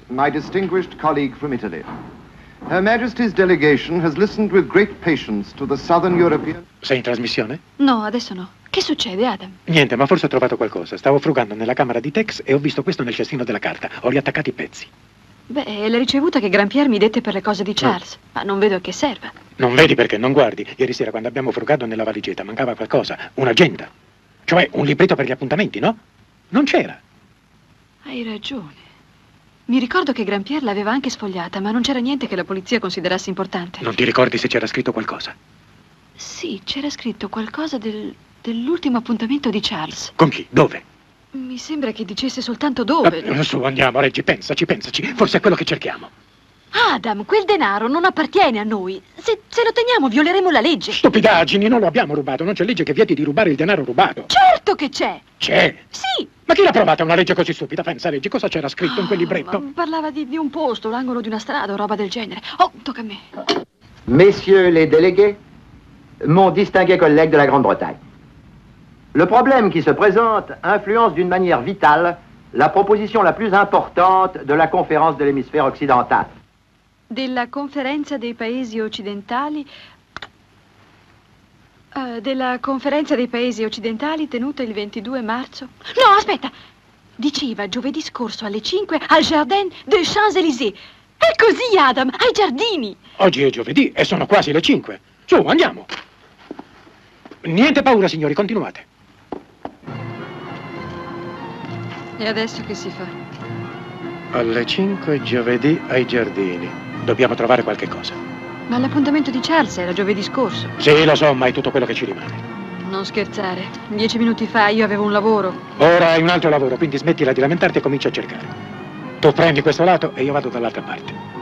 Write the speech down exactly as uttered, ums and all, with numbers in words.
my distinguished colleague from Italy. Her Majesty's delegation has listened with great patience to the Southern European... Sei in trasmissione? No, adesso no. Che succede, Adam? Niente, ma forse ho trovato qualcosa. Stavo frugando nella camera di Tex e ho visto questo nel cestino della carta. Ho riattaccato i pezzi. Beh, è la ricevuta che Granpierre mi dette per le cose di Charles. No. Ma non vedo a che serva. Non vedi perché non guardi. Ieri sera quando abbiamo frugato nella valigetta mancava qualcosa. Un'agenda. Cioè un libretto per gli appuntamenti, no? Non c'era. Hai ragione. Mi ricordo che Granpierre l'aveva anche sfogliata, ma non c'era niente che la polizia considerasse importante. Non ti ricordi se c'era scritto qualcosa? Sì, c'era scritto qualcosa del, dell'ultimo appuntamento di Charles. Con chi? Dove? Mi sembra che dicesse soltanto dove. Ah, su, andiamo, Reggie, pensaci, pensaci. Forse è quello che cerchiamo. Adam, quel denaro non appartiene a noi. Se, se lo teniamo, violeremo la legge. Stupidaggini, non lo abbiamo rubato. Non c'è legge che vieti di rubare il denaro rubato. Certo che c'è. C'è? Sì. Ma chi l'ha provata una legge così stupida? Pensa, Reggie, cosa c'era scritto oh, in quel libretto? Parlava di, di un posto, l'angolo di una strada o roba del genere. Oh, tocca a me. Messieurs les délégués, mon distingué collègue de la Grande-Bretagne. Le problème qui se présente influence d'une manière vitale la proposition la plus importante de la conférence de l'hémisphère occidental. Della conferenza dei paesi occidentali... Uh, della conferenza dei paesi occidentali tenuta il ventidue marzo... No, aspetta! Diceva giovedì scorso alle cinque al Jardin des Champs-Élysées. È così, Adam, ai giardini! Oggi è giovedì e sono quasi le cinque. Su, andiamo! Niente paura, signori, continuate. E adesso che si fa? Alle cinque giovedì ai giardini. Dobbiamo trovare qualche cosa. Ma l'appuntamento di Charles era giovedì scorso. Sì, lo so, ma è tutto quello che ci rimane. Non scherzare. Dieci minuti fa io avevo un lavoro. Ora hai un altro lavoro, quindi smettila di lamentarti e comincia a cercare. Tu prendi questo lato e io vado dall'altra parte.